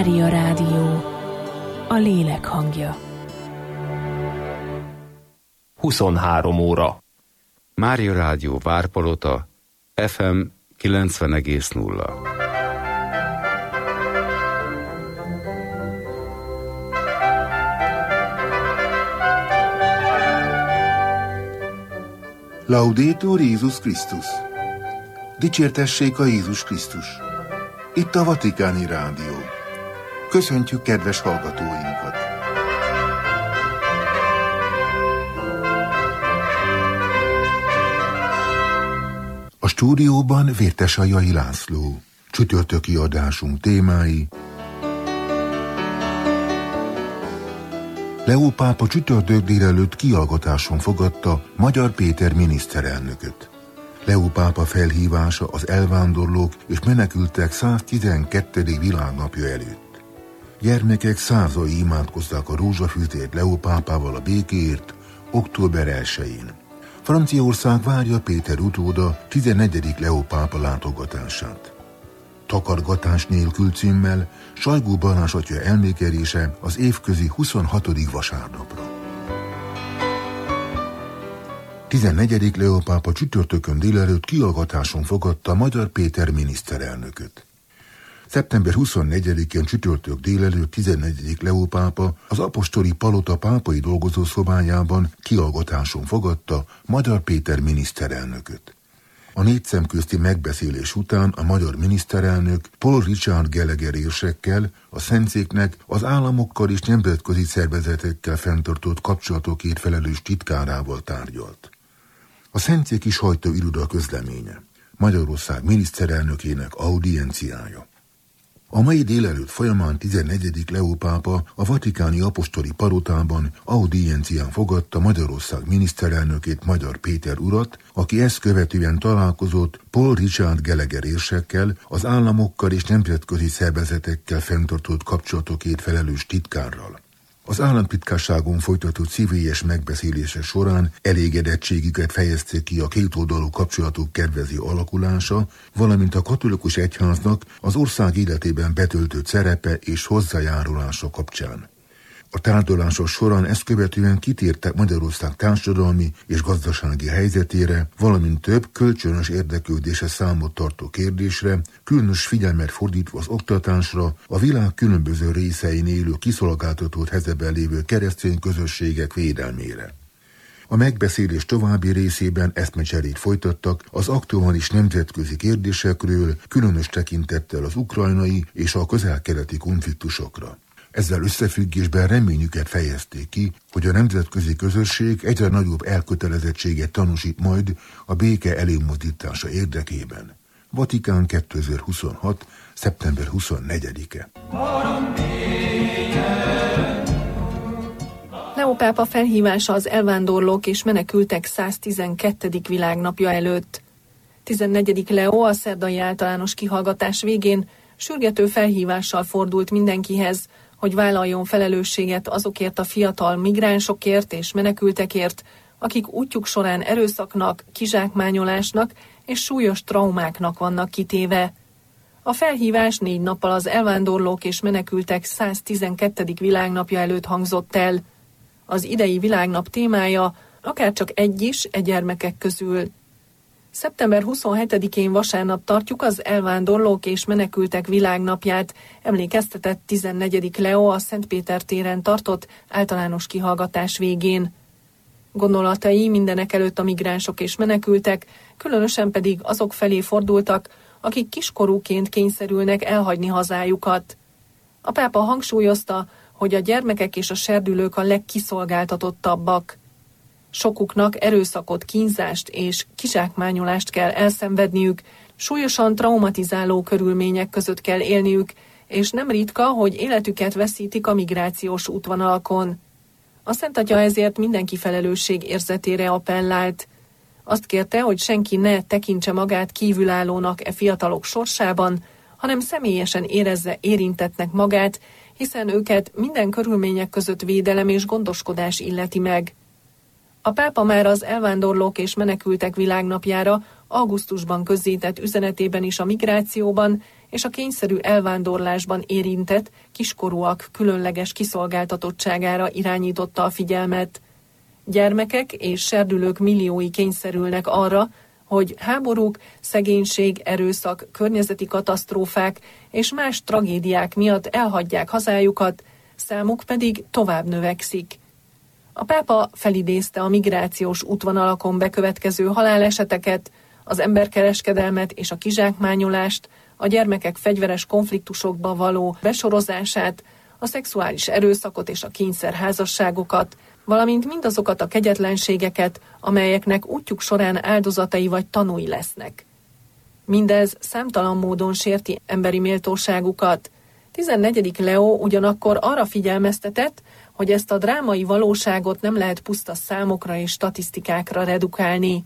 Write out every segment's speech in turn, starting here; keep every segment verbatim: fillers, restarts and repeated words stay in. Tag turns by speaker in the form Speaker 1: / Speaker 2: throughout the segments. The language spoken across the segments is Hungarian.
Speaker 1: Mária Rádió, a lélek hangja.
Speaker 2: huszonhárom óra.
Speaker 3: Mária Rádió Várpalota, ef em kilencven egész nulla.
Speaker 4: Laudetur Jézus Krisztus! Dicsértessék a Jézus Krisztus! Itt a Vatikáni Rádió. Köszöntjük kedves hallgatóinkat! A stúdióban Vértesajai László. Csütörtöki adásunk témái: Leó pápa csütörtök délelőtt kihallgatáson fogadta Magyar Péter miniszterelnököt. Leó pápa felhívása az elvándorlók és menekültek száztizenkettedik világnapja előtt. Gyermekek százai imádkozták a rózsafűzért Leó pápával a békéért október elsején. Franciaország várja Péter utóda tizennegyedik Leó pápa látogatását. Takargatás nélkül címmel Sajgó Balázs atya emlékelése az évközi huszonhatodik vasárnapra. tizennegyedik Leó pápa csütörtökön délelőtt kihallgatáson fogadta Magyar Péter miniszterelnököt. szeptember huszonnegyedikén csütörtök délelőtt tizennegyedik Leó pápa az apostoli palota pápai dolgozószobájában kihallgatáson fogadta Magyar Péter miniszterelnököt. A négy szemközti megbeszélés után a magyar miniszterelnök Paul Richard Gallagher érsekkel, a szentszéknek az államokkal és nemzetközi szervezetekkel fenntartott kapcsolatokért felelős titkárával tárgyalt. A szentszéki sajtóiroda közleménye: Magyarország miniszterelnökének audienciája. A mai délelőtt folyamán tizennegyedik Leó pápa a vatikáni apostoli palotában audiencián fogadta Magyarország miniszterelnökét, Magyar Péter urat, aki ezt követően találkozott Paul Richard Gallagher érsekkel, az államokkal és nemzetközi szervezetekkel fenntartott kapcsolatokért felelős titkárral. Az államtitkárságon folytatott szívélyes megbeszélése során elégedettségüket fejezte ki a kétoldalú kapcsolatok kedvező alakulása, valamint a katolikus egyháznak az ország életében betöltött szerepe és hozzájárulása kapcsán. A tárgyalások során ezt követően kitértek Magyarország társadalmi és gazdasági helyzetére, valamint több kölcsönös érdeklődése számot tartó kérdésre, különös figyelmet fordítva az oktatásra, a világ különböző részein élő kiszolgáltatott helyzetben lévő keresztény közösségek védelmére. A megbeszélés további részében eszmecserét folytattak az aktuális nemzetközi kérdésekről, különös tekintettel az ukrajnai és a közel-keleti konfliktusokra. Ezzel összefüggésben reményüket fejezték ki, hogy a nemzetközi közösség egyre nagyobb elkötelezettséget tanúsít majd a béke előmozdítása érdekében. Vatikán kétezer-huszonhat. szeptember huszonnegyedike.
Speaker 5: Leó pápa felhívása az elvándorlók és menekültek száztizenkettedik világnapja előtt. tizennegyedik Leó a szerdai általános kihallgatás végén sürgető felhívással fordult mindenkihez, hogy vállaljon felelősséget azokért a fiatal migránsokért és menekültekért, akik útjuk során erőszaknak, kizsákmányolásnak és súlyos traumáknak vannak kitéve. A felhívás négy nappal az elvándorlók és menekültek száztizenkettedik világnapja előtt hangzott el. Az idei világnap témája akárcsak egy is e gyermekek közül. szeptember huszonhetedikén vasárnap tartjuk az elvándorlók és menekültek világnapját, emlékeztetett tizennegyedik Leó a Szent Péter téren tartott általános kihallgatás végén. Gondolatai mindenek előtt a migránsok és menekültek, különösen pedig azok felé fordultak, akik kiskorúként kényszerülnek elhagyni hazájukat. A pápa hangsúlyozta, hogy a gyermekek és a serdülők a legkiszolgáltatottabbak. Sokuknak erőszakot, kínzást és kizsákmányolást kell elszenvedniük, súlyosan traumatizáló körülmények között kell élniük, és nem ritka, hogy életüket veszítik a migrációs útvonalakon. A Szent Atya ezért mindenki felelősség érzetére appellált. Azt kérte, hogy senki ne tekintse magát kívülállónak e fiatalok sorsában, hanem személyesen érezze érintettnek magát, hiszen őket minden körülmények között védelem és gondoskodás illeti meg. A pápa már az elvándorlók és menekültek világnapjára augusztusban közzétett üzenetében is a migrációban és a kényszerű elvándorlásban érintett kiskorúak különleges kiszolgáltatottságára irányította a figyelmet. Gyermekek és serdülők milliói kényszerülnek arra, hogy háborúk, szegénység, erőszak, környezeti katasztrófák és más tragédiák miatt elhagyják hazájukat, számuk pedig tovább növekszik. A pápa felidézte a migrációs útvonalakon bekövetkező haláleseteket, az emberkereskedelmet és a kizsákmányolást, a gyermekek fegyveres konfliktusokba való besorozását, a szexuális erőszakot és a kényszerházasságokat, valamint mindazokat a kegyetlenségeket, amelyeknek útjuk során áldozatai vagy tanúi lesznek. Mindez számtalan módon sérti emberi méltóságukat. tizennegyedik Leó ugyanakkor arra figyelmeztetett, hogy ezt a drámai valóságot nem lehet puszta számokra és statisztikákra redukálni.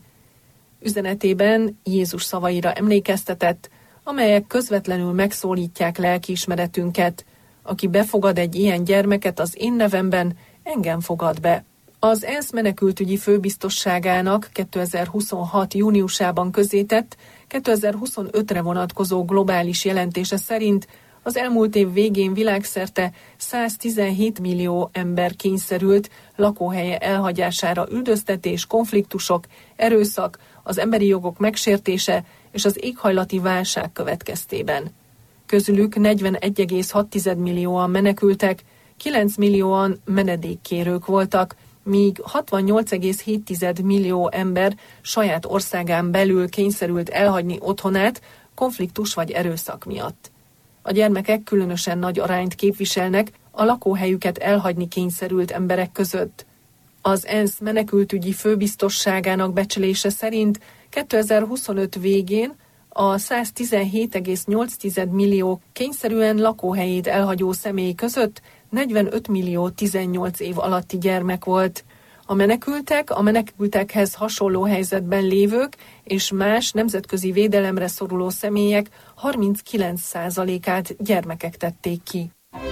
Speaker 5: Üzenetében Jézus szavaira emlékeztetett, amelyek közvetlenül megszólítják lelkiismeretünket. Aki befogad egy ilyen gyermeket az én nevemben, engem fogad be. Az ENSZ menekültügyi főbiztosságának kétezer-huszonhat júniusában közzétett kétezer-huszonötre vonatkozó globális jelentése szerint az elmúlt év végén világszerte száztizenhét millió ember kényszerült lakóhelye elhagyására üldöztetés, konfliktusok, erőszak, az emberi jogok megsértése és az éghajlati válság következtében. Közülük negyvenegy egész hat millióan menekültek, kilenc millióan menedékkérők voltak, míg hatvannyolc egész hét millió ember saját országán belül kényszerült elhagyni otthonát konfliktus vagy erőszak miatt. A gyermekek különösen nagy arányt képviselnek a lakóhelyüket elhagyni kényszerült emberek között. Az ENSZ menekültügyi főbiztosságának becslése szerint kétezer-huszonöt végén a száztizenhét egész nyolc millió kényszerűen lakóhelyét elhagyó személy között negyvenöt millió tizennyolc év alatti gyermek volt. A menekültek, a menekültekhez hasonló helyzetben lévők és más nemzetközi védelemre szoruló személyek harminckilenc százalékát gyermekek tették ki.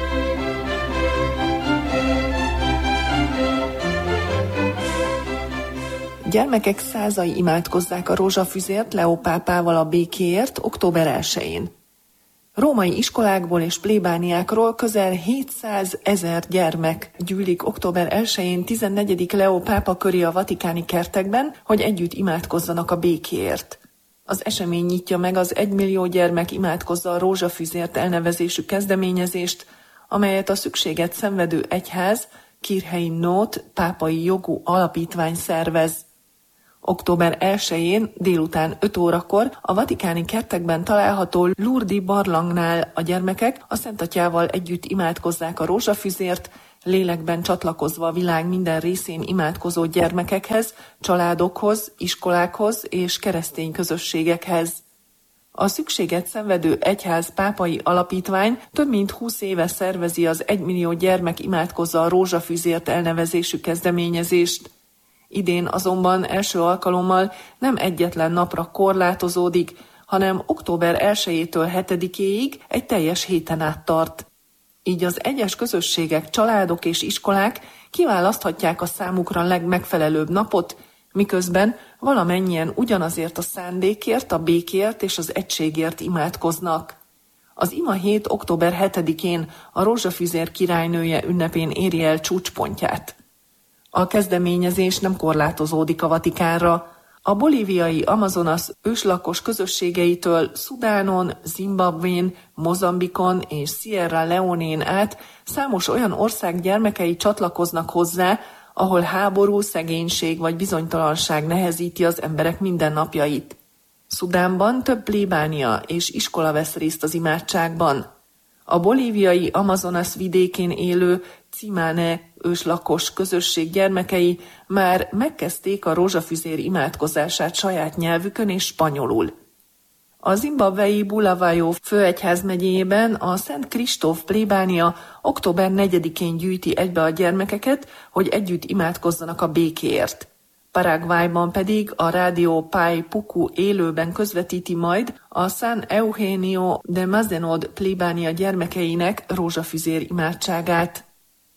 Speaker 5: Gyermekek százai imádkozzák a rózsafüzért Leó pápával a békéért október elsején. Római iskolákból és plébániákról közel hétszázezer gyermek gyűlik október elsején tizennegyedik Leó pápa köré a vatikáni kertekben, hogy együtt imádkozzanak a békéért. Az esemény nyitja meg az egymillió gyermek imádkozza a rózsafüzért elnevezésű kezdeményezést, amelyet a szükséget szenvedő egyház, Kirchei Not pápai jogú alapítvány szervez. október elsején délután öt órakor a vatikáni kertekben található Lourdes barlangnál a gyermekek a Szent Atyával együtt imádkozzák a rózsafüzért, lélekben csatlakozva a világ minden részén imádkozó gyermekekhez, családokhoz, iskolákhoz és keresztény közösségekhez. A szükséget szenvedő egyház pápai alapítvány több mint húsz éve szervezi az egymillió gyermek imádkozza a rózsafüzért elnevezésű kezdeményezést. Idén azonban első alkalommal nem egyetlen napra korlátozódik, hanem október elsejétől hetedikéig egy teljes héten át tart. Így az egyes közösségek, családok és iskolák kiválaszthatják a számukra legmegfelelőbb napot, miközben valamennyien ugyanazért a szándékért, a békért és az egységért imádkoznak. Az ima hét október hetedikén a rózsafüzér királynője ünnepén éri el csúcspontját. A kezdeményezés nem korlátozódik a Vatikánra. A bolíviai Amazonas őslakos közösségeitől Szudánon, Zimbabvén, Mozambikon és Sierra Leonén át számos olyan ország gyermekei csatlakoznak hozzá, ahol háború, szegénység vagy bizonytalanság nehezíti az emberek mindennapjait. Szudánban több plébánia és iskola vesz részt az imádságban. A bolíviai Amazonas vidékén élő Cimane őslakos közösség gyermekei már megkezdték a rózsafüzér imádkozását saját nyelvükön és spanyolul. A zimbabwei Bulawayo főegyházmegyében a Szent Kristóf plébánia október negyedikén gyűjti egybe a gyermekeket, hogy együtt imádkozzanak a békéért. Paraguayban pedig a rádió Pai Puku élőben közvetíti majd a San Eugenio de Mazenod plébánia gyermekeinek rózsafüzér imádságát.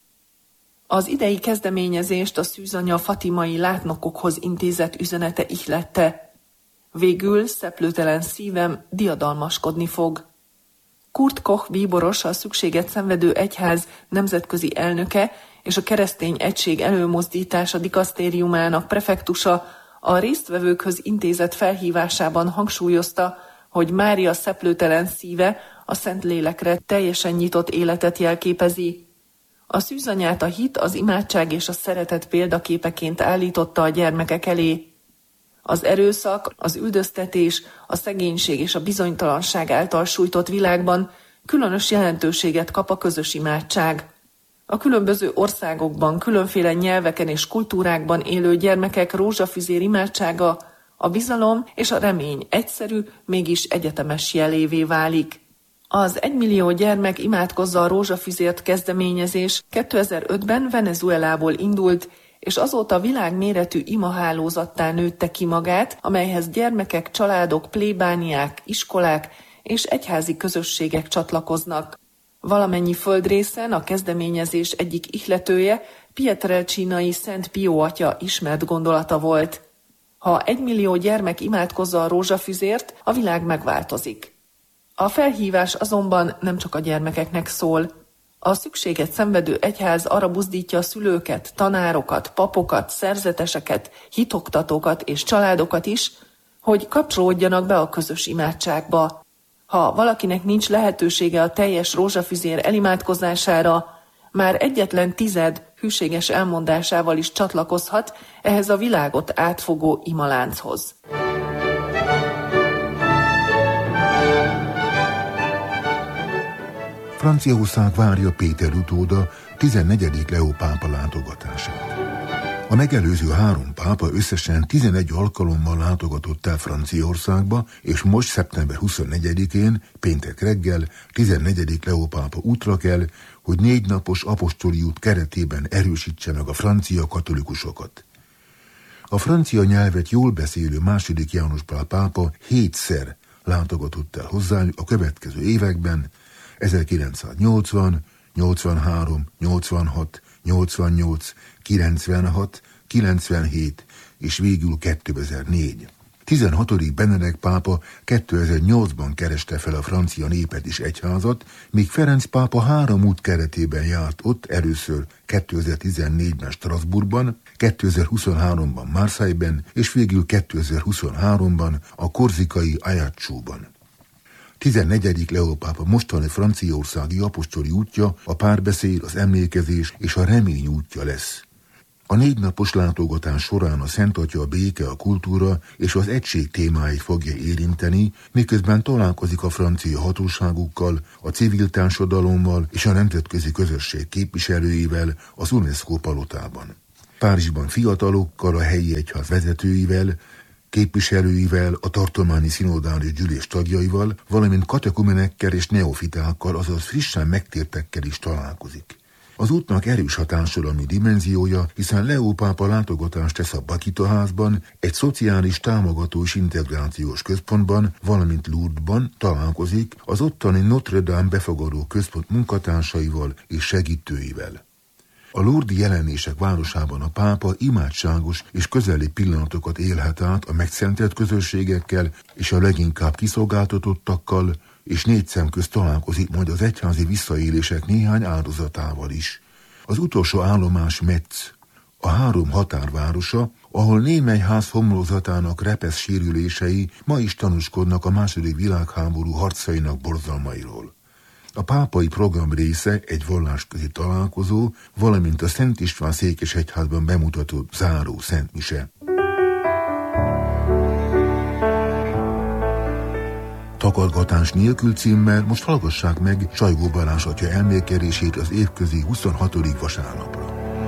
Speaker 5: Az idei kezdeményezést a szűzanya fatimai látnokokhoz intézett üzenete ihlette. Végül szeplőtelen szívem diadalmaskodni fog. Kurt Koch bíboros, a szükséget szenvedő egyház nemzetközi elnöke és a Keresztény Egység Előmozdítása dikasztériumának prefektusa a résztvevőkhöz intézett felhívásában hangsúlyozta, hogy Mária szeplőtelen szíve a Szentlélekre teljesen nyitott életet jelképezi. A szűzanyát a hit, az imádság és a szeretet példaképeként állította a gyermekek elé. Az erőszak, az üldöztetés, a szegénység és a bizonytalanság által sújtott világban különös jelentőséget kap a közös imádság. A különböző országokban, különféle nyelveken és kultúrákban élő gyermekek rózsafüzér imádsága a bizalom és a remény egyszerű, mégis egyetemes jelévé válik. Az egymillió gyermek imádkozza a rózsafüzért kezdeményezés kétezer-ötben Venezuelából indult, és azóta világméretű imahálózattá nőtte ki magát, amelyhez gyermekek, családok, plébániák, iskolák és egyházi közösségek csatlakoznak. Valamennyi földrészen a kezdeményezés egyik ihletője Pietrelcinai Szent Pió atya ismert gondolata volt. Ha egymillió gyermek imádkozza a rózsafüzért, a világ megváltozik. A felhívás azonban nem csak a gyermekeknek szól. A szükséget szenvedő egyház arra buzdítja a szülőket, tanárokat, papokat, szerzeteseket, hitoktatókat és családokat is, hogy kapcsolódjanak be a közös imádságba. Ha valakinek nincs lehetősége a teljes rózsafüzér elimádkozására, már egyetlen tized hűséges elmondásával is csatlakozhat ehhez a világot átfogó imalánchoz.
Speaker 4: Franciaország várja Péter utóda tizennegyedik Leó pápa látogatását. A megelőző három pápa összesen tizenegy alkalommal látogatott el Franciaországba, és most szeptember huszonnegyedikén, péntek reggel, tizennegyedik Leó pápa útra kell, hogy négy napos apostoli út keretében erősítse meg a francia katolikusokat. A francia nyelvet jól beszélő második János Pál pápa hétszer látogatott el hozzájuk a következő években, ezerkilencszáznyolcvan, nyolcvanhárom, nyolcvanhat, nyolcvannyolc, kilencvenhat, kilencvenhét és végül kétezer-négy. tizenhatodik Benedek pápa kétezer-nyolcban kereste fel a francia népet és egyházat, míg Ferenc pápa három út keretében járt ott, először kétezer-tizennégyben Strasbourgban, kétezer-huszonháromban Marseille-ben és végül kétezer-huszonháromban a korzikai Ajaccióban. tizennegyedik Leó pápa mostani franciaországi apostoli útja a párbeszéd, az emlékezés és a remény útja lesz. A négy napos látogatás során a Szent Atya a béke, a kultúra és az egység témáit fogja érinteni, miközben találkozik a francia hatóságokkal, a civil társadalommal és a nemzetközi közösség képviselőivel az UNESCO palotában. Párizsban fiatalokkal, a helyi egyház vezetőivel, képviselőivel, a tartományi szinodális gyűlés tagjaival, valamint katekumenekkel és neofitákkal, azaz frissen megtértekkel is találkozik. Az útnak erős a társadalmi dimenziója, hiszen Leó pápa látogatást tesz a Bakita házban, egy szociális támogató és integrációs központban, valamint Lourdesban találkozik az ottani Notre Dame befogadó központ munkatársaival és segítőivel. A lourdes jelenések városában a pápa imádságos és közeli pillanatokat élhet át a megszentelt közösségekkel és a leginkább kiszolgáltatottakkal, és négy szem közt találkozik majd az egyházi visszaélések néhány áldozatával is. Az utolsó állomás Metz, a három határvárosa, ahol némely ház homlokzatának repesz sérülései ma is tanúskodnak a második világháború harcainak borzalmairól. A pápai program része egy vallásközi találkozó, valamint a Szent István székesegyházban bemutatott záró szentmise. Takargatás nélkül címmel most hallgassák meg Sajgó Balázs atya elmélkedését az évközi huszonhatodik vasárnapra.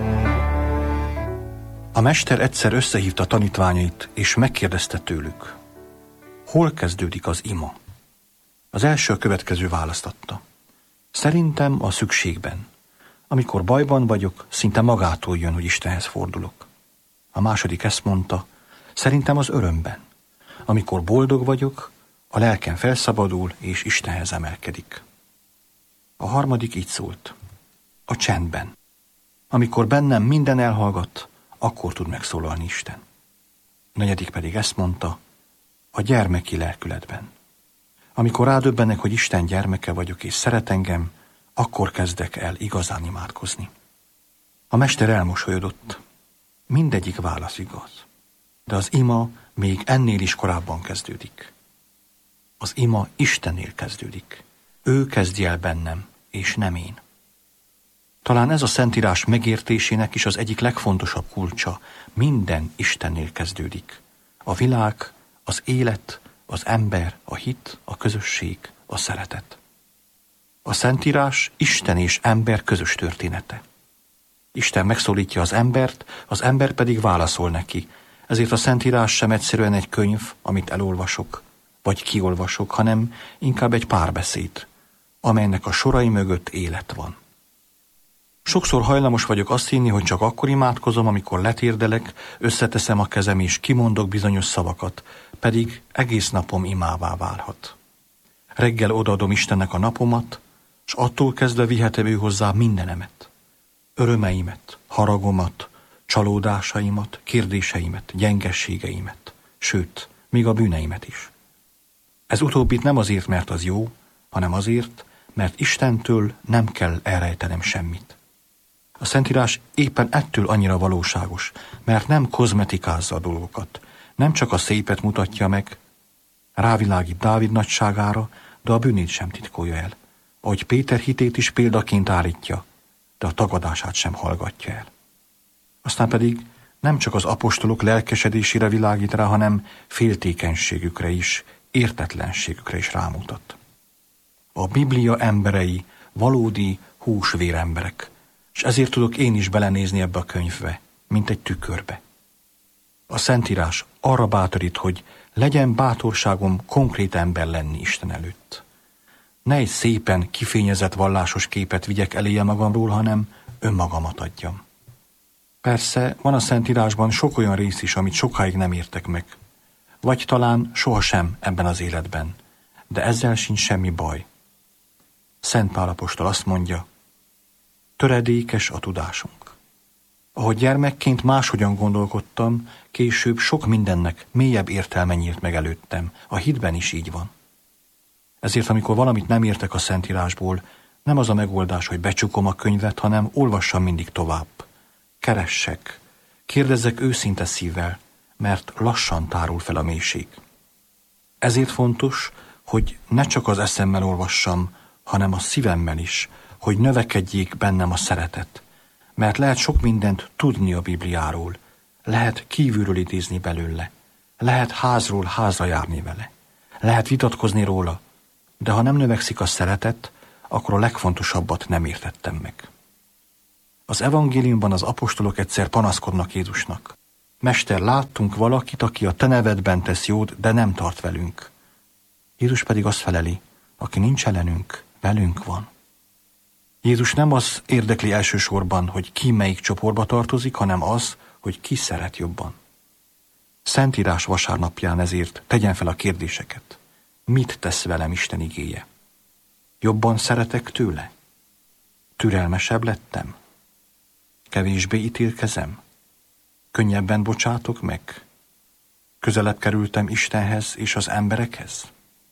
Speaker 6: A mester egyszer összehívta tanítványait, és megkérdezte tőlük: hol kezdődik az ima? Az első a következő választ adta: szerintem a szükségben. Amikor bajban vagyok, szinte magától jön, hogy Istenhez fordulok. A második ezt mondta: szerintem az örömben. Amikor boldog vagyok, a lelkem felszabadul és Istenhez emelkedik. A harmadik így szólt: a csendben. Amikor bennem minden elhallgat, akkor tud megszólalni Isten. A negyedik pedig ezt mondta: a gyermeki lelkületben. Amikor rádöbbenek, hogy Isten gyermeke vagyok és szeret engem, akkor kezdek el igazán imádkozni. A mester elmosolyodott. Mindegyik válasz igaz. De az ima még ennél is korábban kezdődik. Az ima Istennél kezdődik. Ő kezdi el bennem, és nem én. Talán ez a Szentírás megértésének is az egyik legfontosabb kulcsa. Minden Istennél kezdődik. A világ, az élet, az ember, a hit, a közösség, a szeretet. A Szentírás Isten és ember közös története. Isten megszólítja az embert, az ember pedig válaszol neki. Ezért a Szentírás sem egyszerűen egy könyv, amit elolvasok, vagy kiolvasok, hanem inkább egy párbeszéd, amelynek a sorai mögött élet van. Sokszor hajlamos vagyok azt hinni, hogy csak akkor imádkozom, amikor letérdelek, összeteszem a kezem és kimondok bizonyos szavakat, pedig egész napom imává válhat. Reggel odaadom Istennek a napomat, s attól kezdve vihetem ő hozzá mindenemet. Örömeimet, haragomat, csalódásaimat, kérdéseimet, gyengességeimet, sőt, még a bűneimet is. Ez utóbbit nem azért, mert az jó, hanem azért, mert Istentől nem kell elrejtenem semmit. A Szentírás éppen ettől annyira valóságos, mert nem kozmetikázza a dolgokat, nem csak a szépet mutatja meg, rávilágít Dávid nagyságára, de a bűnét sem titkolja el, ahogy Péter hitét is példaként állítja, de a tagadását sem hallgatja el. Aztán pedig nem csak az apostolok lelkesedésére világít rá, hanem féltékenységükre is, értetlenségükre is rámutat. A Biblia emberei valódi húsvér emberek, és ezért tudok én is belenézni ebbe a könyvbe, mint egy tükörbe. A Szentírás arra bátorít, hogy legyen bátorságom konkrét ember lenni Isten előtt. Ne egy szépen kifényezett vallásos képet vigyek eléje magamról, hanem önmagamat adjam. Persze van a Szentírásban sok olyan rész is, amit sokáig nem értek meg. Vagy talán sohasem ebben az életben, de ezzel sincs semmi baj. Szent Pál apostol azt mondja, töredékes a tudásunk. Ahogy gyermekként máshogyan gondolkodtam, később sok mindennek mélyebb értelme nyílt meg előttem. A hitben is így van. Ezért, amikor valamit nem értek a Szentírásból, nem az a megoldás, hogy becsukom a könyvet, hanem olvassam mindig tovább. Keressek, kérdezzek őszinte szívvel, mert lassan tárul fel a mélység. Ezért fontos, hogy ne csak az eszemmel olvassam, hanem a szívemmel is, hogy növekedjék bennem a szeretet. Mert lehet sok mindent tudni a Bibliáról, lehet kívülről idézni belőle, lehet házról házra járni vele, lehet vitatkozni róla, de ha nem növekszik a szeretet, akkor a legfontosabbat nem értettem meg. Az evangéliumban az apostolok egyszer panaszkodnak Jézusnak. Mester, láttunk valakit, aki a te nevedben tesz jót, de nem tart velünk. Jézus pedig azt feleli, aki nincs ellenünk, velünk van. Jézus nem az érdekli elsősorban, hogy ki melyik csoportba tartozik, hanem az, hogy ki szeret jobban. Szentírás vasárnapján ezért tegyen fel a kérdéseket. Mit tesz velem Isten igéje? Jobban szeretek tőle? Türelmesebb lettem? Kevésbé ítélkezem? Könnyebben bocsátok meg? Közelebb kerültem Istenhez és az emberekhez?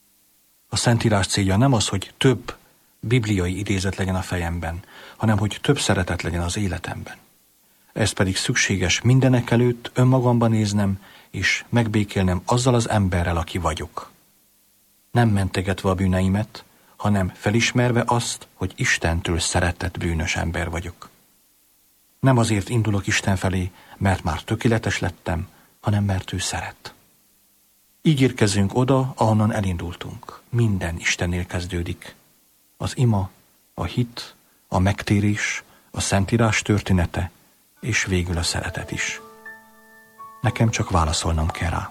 Speaker 6: A Szentírás célja nem az, hogy több bibliai idézet legyen a fejemben, hanem hogy több szeretet legyen az életemben. Ez pedig szükséges mindenek előtt önmagamban néznem, és megbékélnem azzal az emberrel, aki vagyok. Nem mentegetve a bűneimet, hanem felismerve azt, hogy Istentől szeretett bűnös ember vagyok. Nem azért indulok Isten felé, mert már tökéletes lettem, hanem mert ő szeret. Így érkezünk oda, ahonnan elindultunk. Minden Istennél kezdődik. Az ima, a hit, a megtérés, a Szentírás története, és végül a szeretet is. Nekem csak válaszolnom kell rá.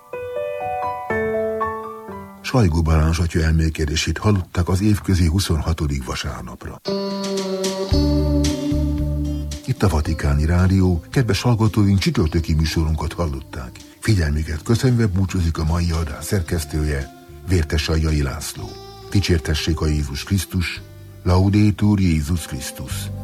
Speaker 4: Sajgó Balázs atya elmélkedését hallották az évközi huszonhatodik vasárnapra. Itt a Vatikáni Rádió, kedves hallgatóink, csütörtöki műsorunkat hallották. Figyelmüket köszönve búcsúzik a mai adás szerkesztője, Vértes Aljai László. Dicsértessék a Jézus Krisztus, Laudetur Jézus Krisztus.